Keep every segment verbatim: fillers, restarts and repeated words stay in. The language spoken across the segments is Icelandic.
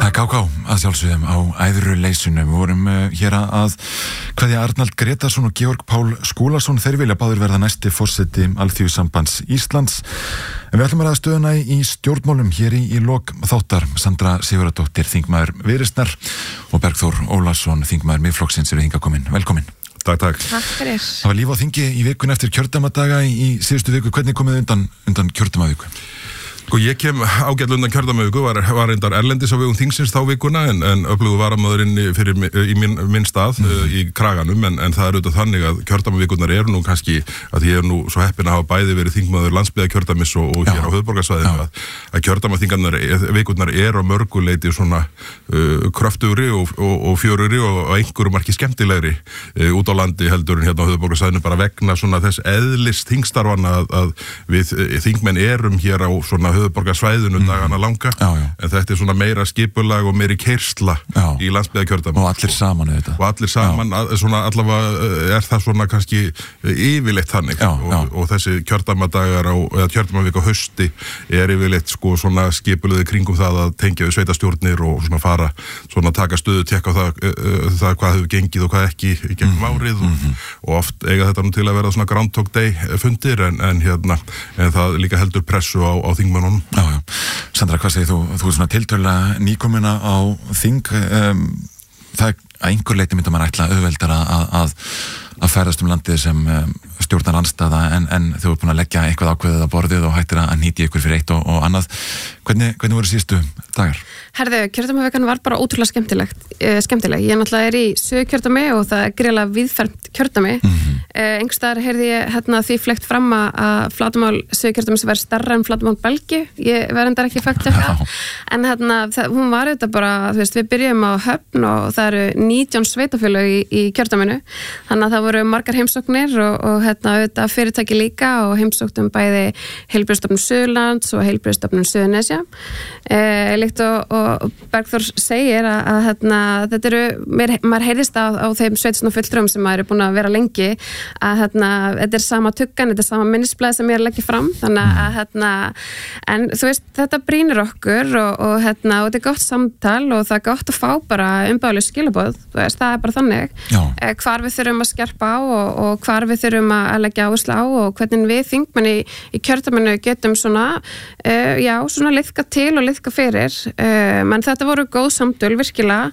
er K K að sjálfsögðum á æðruleysunum. Við vorum uh, hér að kveðja Arnald Gretarsson og Georg Pál Skúlason. Þeir vilja báðir verða næsti forseti Alþýðusambands Íslands. En við ætlum að ræða stöðuna í stjórnmálum hér í, í lok þáttar. Sandra Sigurðardóttir, þingmaður Viðreisnar, og Bergþór Ólason, þingmaður Miðflokksins, eru hingað komin. Velkomin. Takk, takk. Takk fyrir. Það var líf á þingi í vikun eftir kjördæmadaga í, í síðustu viku. Hvernig komið undan, undan kjördæmaviku? Sko ég kem ágætlega undan kjördæmaviku, var, var reyndar erlendis á vegum þingsins þá vikuna en, en öflugu varamadurinn fyrir í minn, minn stað mm. uh, í Kraganum en, en það er auðvitað þannig að kjördæmavikunar eru nú kannski að ég er nú svo heppin að hafa bæði verið þingmaður landsbyggðarkjördæmis og, og hér á höfuðborgarsvæðinu að, að kjördæmavikurnar eru á mörguleiti svona uh, kröftugri og, og, og fjörugri og, og einhverjum marki skemmtilegri uh, út á landi heldur en hérna á höfuðborgarsvæðinu bara vegna svona þess eðlis þingstarfana að, að við uh, þingmenn erum hér á svona höfuðborgarsvæðinu mm. dagana langa já, já. En þetta er svona meira skipulag og meiri keyrsla já. Í landsbyggðarkjördæmi og allir saman auðvitað og allir saman, að, svona allavega er það svona kannski yfirleitt þannig já, og, já. og þessi kjördæmadagar á, eða kjördæmavika hausti er yfirleitt sko svona skipulaði kringum það að tengja við sveitastjórnir og svona fara svona taka stöðu tekka á það, það hvað hefur gengið og hvað ekki í gegnum mm. árið og, mm. og oft eiga þetta nú til að vera svona Groundhog Day fundir en, en hérna en það líka heldur pressu á, á þingmönnum. Já, já. Sandra, hvað segir þú? Þú er svona tiltölulega nýkomuna á þing. Um, það er að einhver leiti myndi maður ætla auðveldara að, að, að ferðast um landið sem um, stjórnar andstaða en, en þú er búin að leggja eitthvað ákveðið á borðið og hættir að nýti ykkur fyrir eitt og, og annað. Hvernig, hvernig voru síðustu dagar? Herðu, kjördæmavikan var bara ótrúlega skemmtilegt, eh, skemmtileg. Ég náttúrulega er í Suðurkjördæmi og það er gríðarlega víðfermt kjördæmi. Mm-hmm. Eh, einhvers staðar heyrði ég hérna, því fleygt fram að flatumál Suðurkjördæmis verði stærra en flatumál Belgíu. Ég verði endar ekki fægt eitthvað. En hérna, það, hún var auðvitað bara, þú veist, við byrjum á Höfn og það eru nítján sveitafélög í, í kjördæminu. Þannig að það voru margar heimsóknir og, og hérna, auðvitað fyrirtæki líka og heimsóktum bæði Heilbrigðisstofnun Suðurlands og Heilbrigðisstofnun Suðurnesja. Eh, líkt og, og Bergþór segir að, að hérna, þetta eru, mér, maður heyrðist á, á þeim sveitastofnun fulltrúum sem maður er búin að vera lengi að hérna, þetta er sama tuggan, þetta er sama minnisblæð sem ég er að leggja fram, þannig að hérna, en þú veist, þetta brýnir okkur og, og hérna, og þetta er gott samtal og það er gott að fá bara umbæðuleg skilaboð, þú veist, það er bara þannig eh, hvar við þurfum að skerpa á og, og hvar við þurfum að leggja áherslu á og hvernig við þingmenn í, í kjördæminu getum svona, eh, já, svona liðka til og liðka fyrir, eh, menn þetta voru góð samtöl virkilega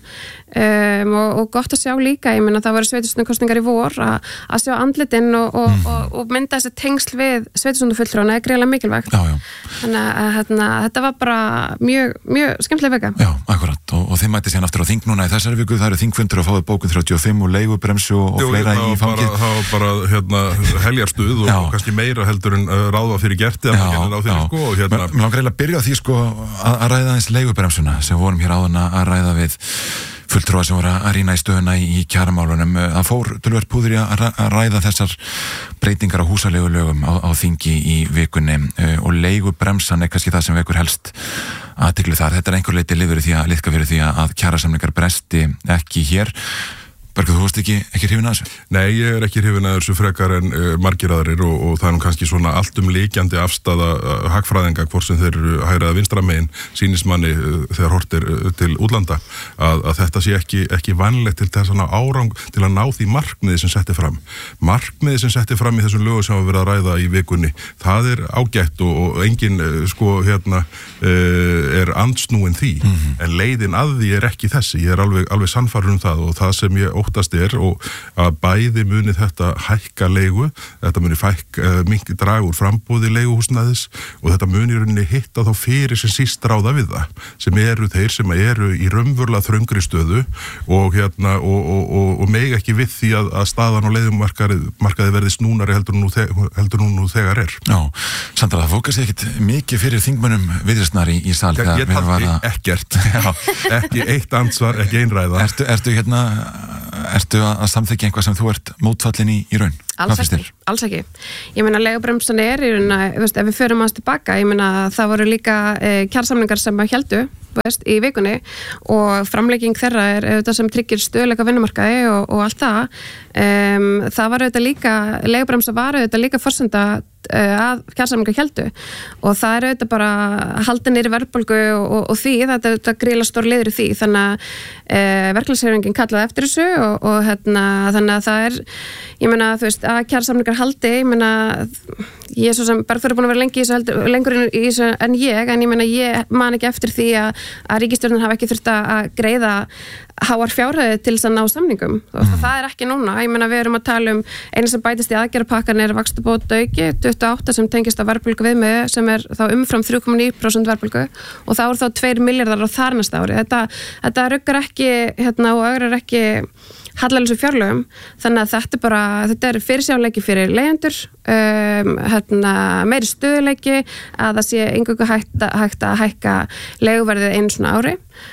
um, og, og gott að sjá líka, ég meina það voru sveitarstjórnarkosningar í vor að, að sjá andlitinn og, og, mm. og, og mynda þessi tengsl við sveitarstjórnarfulltrúana er greiðlega mikilvægt já, já. Þannig að hérna, þetta var bara mjög, mjög skemmtileg vika. Já, akkurat og, og þið mætti síðan aftur á þing núna í þessari viku, það eru þingfundur að fáið bókun þrjátíu og fimm og leigubremsu og, og fleira í fangið. Það var bara hérna, heljarstuð og, og kannski meira heldur en uh, ráða fyrir gerti já, fyrir, sko, og hérna. Mér langar eiginlega að byrja á því sko að, að ræða eins leigubremsuna sem vorum hér áðan að ræða við fulltrúa sem voru að rýna í stöðuna í kjaramálunum. Það fór töluvert púður í að ræða þessar breytingar á húsaleigulögum á, á þingi í vikunni og leigubremsan er kannski það sem vekur helst athygli þar. Þetta er einhver leiti liður í því að liðka fyrir því að kjarasamningar bresti ekki hér. Bergur, þú varst ekki, ekki hrifin að þessu? Nei, ég er ekki hrifin að þessu frekar en uh, margir aðrir og, og það er nú kannski svona alltum líkjandi afstaða uh, hagfræðinga hvort sem þeir eru hægra eða vinstra megin sýnismanni uh, þegar hortir uh, til útlanda að, að þetta sé ekki, ekki vanlegt til þess að árang til að ná því markmiði sem setti fram. Markmiði sem setti fram í þessum lögum sem hafa verið að ræða í vikunni, það er ágætt og, og engin uh, sko hérna uh, er andsnúin því mm-hmm. en leiðin að því er ekki þessi. Ég er alveg, alveg sannfærður um það og það sem ég óttast er og að bæði muni þetta hækka leigu, þetta muni fækk uh, mingi drag úr frambúði leiguhúsnæðis og þetta muni í rauninni hitta þá fyrir sem síst ráða við það sem eru þeir sem eru í raunverulega þröngri stöðu og hérna og, og, og, og mega ekki við því að, að staðan á leigumarkaði verði snúnari heldur nú, þeg, heldur nú þegar er. Já, Sandra, það fókast ekkit mikið fyrir þingmönnum Viðreisnar í, í sal. Ég, ég taldi að... ekkert, ekki eitt ansvar, ekki einræða. Ertu, ertu hérna Ertu að samþykja einhvað sem þú ert mótfallin í, í raun? Alls ekki, alls ekki. Ég meina, leigubremsan er í raun að, veist, ef við förum aðeins tilbaka, ég meina, það voru líka eh, kjarasamningar sem að héldu, veist, í vikunni og framlegging þeirra er auðvitað sem tryggir stöðleika vinnumarkaði og, og allt það. Um, það var auðvitað líka, leigubremsa var auðvitað líka forsenda uh, að kjarasamningar héldu og það er auðvitað bara að halda niður verðbólgu og, og, og því, þetta er auðvitað gríðarlega stór liður í því, þannig að uh, verkefnishreyfingin kallaði eftir þessu og, og hérna, þannig að það er ég meina, þú veist, að kjarasamningar haldi ég meina, ég er svo sem Bergþór er búin að vera lengi í þessu, heldur, lengur í þessu en ég, en ég meina, ég man ekki eftir því að, að ríkisstjórnin hafi ekki þurft að greiða háar fjárhæði til þess að ná samningum og mm. það er ekki núna, ég meina við erum að tala um einu sem bætist í aðgerðapakkan er vaxtabót auki, tuttugu og átta sem tengist á verðbólgu viðmiði sem er þá umfram þrjú komma níu prósent verðbólgu og þá er þá tveir milljarðar á þar næsta ári þetta, þetta ruggar ekki hérna, og ögrar ekki hallalösu fjárlögum, þannig að þetta er bara þetta er fyrirsjáleiki fyrir leigjendur um, hérna, meiri stöðuleiki að það sé eingöngu hægt, hægt að hækka leiguverðið einu svona ári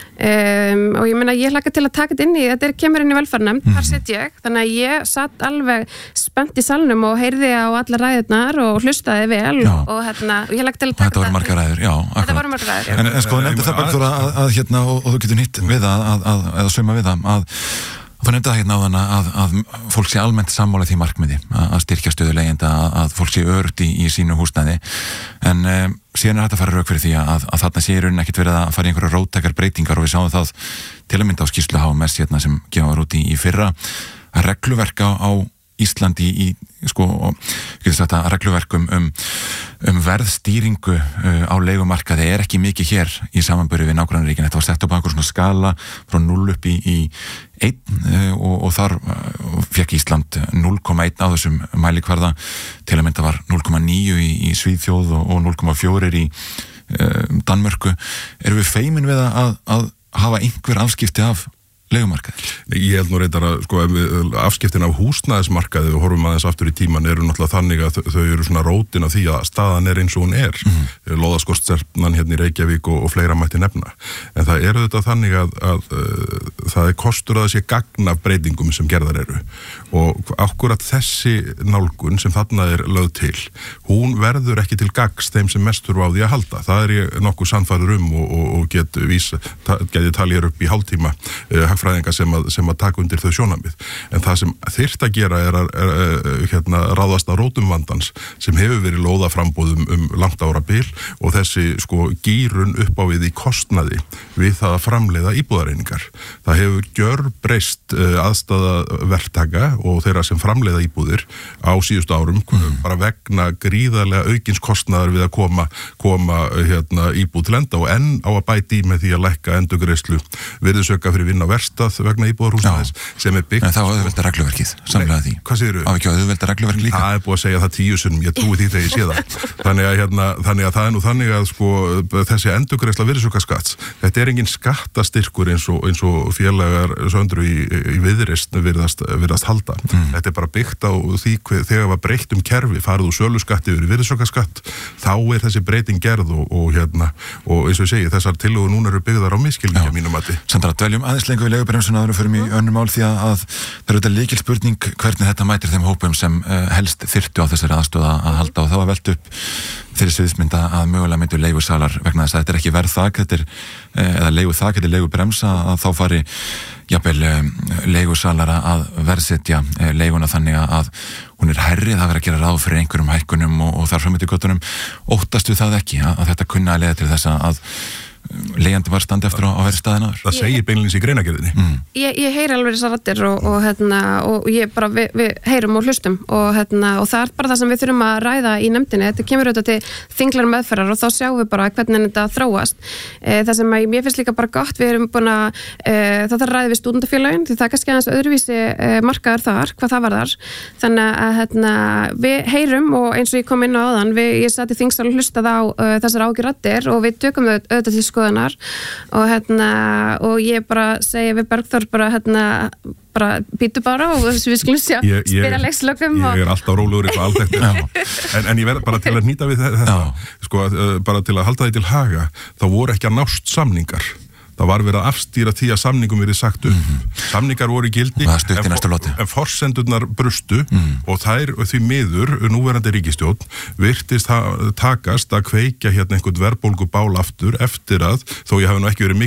um, og ég meina ég hlakka til að taka þetta inn í, þetta er kemur inn í velferðarnefnd, þar sitt ég, þannig að ég satt alveg spennt í salnum og heyrði á alla ræðurnar og hlustaði vel já. og hérna, og ég hlakka til að taka þetta voru margar ræður, já, þetta voru margar ræður, já. En, en sko, nefndi það Bergþór að, að hérna, og, og þú getur nýtt við það, að, að, eða sauma við það, að þú nefndi það hérna á þann að, að fólk sé almennt sammála því markmiði að styrkja stöðu leigjenda, að, að fólk sé öruggt í, í sínu húsnæði en um, síðan er þetta að fara rauk fyrir því að, að þarna sé í rauninni ekkert verið að fara í einhverja róttækar breytingar og við sáum það til að mynda á skýrslu H M S hérna sem gefa var út í, í fyrra að regluverka á Íslandi í, í sko, getur sagt að regluverkum um, um verðstýringu uh, á leigumarkaði er ekki mikið hér í samanburði við nágrannaríkin. Þetta var sett upp á einhver svona skala frá núll upp í, í einn uh, og, og þar uh, fekk Ísland núll komma einn á þessum mælikvarða, til að mynda var núll komma níu í, í Svíþjóð og, og núll komma fjögur í uh, Danmörku. Erum við feimin við að, að hafa einhver afskipti af leigumarkaði? Ég held nú reyndar að sko, afskiptin af húsnæðismarkaði og horfum aðeins aftur í tíman eru náttúrulega þannig að þau eru svona rótin af því að staðan er eins og hún er mm. Lóðaskortstefnan hérna í Reykjavík og, og fleira mætti nefna en það eru þetta þannig að, að, að það er kostur að það sé gagn af breytingum sem gerðar eru og akkurat þessi nálgun sem þarna er lögð til hún verður ekki til gagns þeim sem mest þurfa á því að halda, það er ég nokkuð sannfærður um og, og, og get vísa, ta, geti talið hér upp í hálftíma uh, hagfræðinga sem að, sem að taka undir þau sjónarmið. En það sem þyrft að gera er að er, er, hérna, ráðast á rótum vandans sem hefur verið lóðaframbúðum um langt ára bil og þessi sko gýrun upp á við í kostnaði við það að framleiða íbúðareiningar. Það hefur gjörbreyst uh, aðstaða verktaka og þeirra sem framleiða íbúðir á síðustu árum mm. bara vegna gríðarlega aukins kostnaðar við að koma, koma hérna, íbúð til enda og enn á að bæti í með því að lækka endurgreiðslu virðisauka fyrir vinna verstað vegna íbúðarhúsnæðis sem er byggt. En það var auðvelda regluverkið, samlega því. Hvað segirðu? Á ekki auðvelda regluverk líka? Það er búið að segja það tíu sinnum, ég trúi því þegar ég sé það. Þannig að, hérna, þannig að það er nú þannig að sko, þessi endurgreiðsla virðisaukaskatts, þetta er engin skattastyrkur eins og, eins og félagar söndru í, í viðreist virðast, virðast halda. Mm. Þetta er bara byggt á því hver, þegar var breytt um kerfi, farið úr söluskatti yfir virðisaukaskatt, þá er þessi breyting gerð og, og, hérna, og eins og ég segi, þessar tillögur núna eru byggðar á misskilningi að mínum mati. Samt að dveljum aðeins lengur við leigubremsuna áður fyrir mig í önnum mál því að það eru þetta líkil spurning hvernig þetta mætir þeim hópum sem uh, helst þyrftu á þessari aðstöð að halda og það var velt upp fyrir sviðsmynda að mögulega myndu leigusalar vegna þess að þetta er ekki verðþak, þetta er uh, eða leiguþak, þetta er leigubremsa að þá fari jafnvel uh, leigusalara að verðsetja uh, leiguna þannig að hún er hærri, það verður að gera ráð fyrir einhverjum hækkunum og, og þar fram eftir göttunum. Óttastu það ekki að, að þetta kunna að leiða til þess að leigjandi var standi eftir á, á verið staðin áður. Það segir beinlins í greinagerðinni. Mm. Ég, ég heyri alveg þessar raddir og, og, hérna, og ég bara, við, við heyrum og hlustum og, hérna, og það er bara það sem við þurfum að ræða í nefndinni. Þetta kemur auðvitað til þinglar meðferðar og þá sjáum við bara hvernig þetta þróast. E, það sem að, mér finnst líka bara gott, við erum búin að e, það þarf að ræða við stúdentafélögin því það er kannski aðeins öðruvísi e, markaðar þar, hvað það var þar. Þannig að hérna, við heyrum og eins og ég kom inn á áðan, við, ég sat í þingsal og hlustað á uh, þessar ágjur raddir og við tökum þau auðvitað til skoðunar og hérna og ég bara segja við Bergþór bara hérna bara býtu bara og við skulum sjá ég, ég, spyrja leikslökum ég er alltaf rólegur eitthvað alþekkt en, en ég verð bara til að nýta við þetta sko, bara til að halda því til haga þá voru ekki að nást samningar. Það var verið að afstýra því að samningum verið sagt upp. Mm-hmm. Samningar voru í gildi en, en forsendurnar brustu mm. og þær því miður núverandi ríkisstjórn virtist takast að kveikja hérna einhvern verðbólgubál aftur eftir að þó ég hafi nú ekki verið mikið